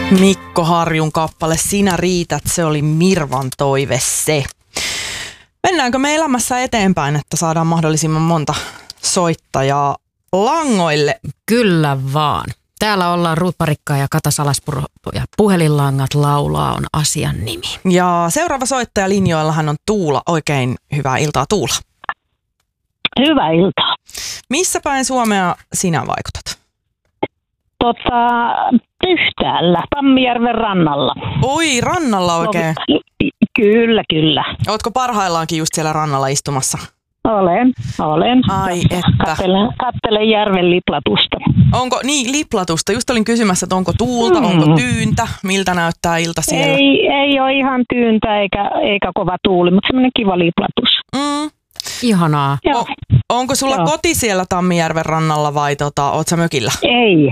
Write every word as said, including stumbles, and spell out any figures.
Mikko Harjun kappale Sinä riität, se oli Mirvan toive se. Mennäänkö me elämässä eteenpäin, että saadaan mahdollisimman monta soittajaa langoille? Kyllä vaan. Täällä ollaan Ruut Parikkaa ja Kata Salaspuro ja Puhelinlangat laulaa on asian nimi. Ja seuraava soittaja linjoillahan on Tuula. Oikein hyvää iltaa, Tuula. Hyvää iltaa. Missä päin Suomea sinä vaikutat? Tota, Pyhtäällä, Tammijärven rannalla. Oi, rannalla oikein. No, kyllä, kyllä. Ootko parhaillaankin just siellä rannalla istumassa? Olen, olen. Ai että. Kattelen, kattelen järven liplatusta. Onko, niin liplatusta. Just olin kysymässä, että onko tuulta, mm. onko tyyntä, miltä näyttää ilta siellä? Ei, ei ole ihan tyyntä eikä, eikä kova tuuli, mutta semmoinen kiva liplatus. Mm. Ihanaa. O, onko sulla Joo. koti siellä Tammijärven rannalla vai tota, oot sä mökillä? Ei,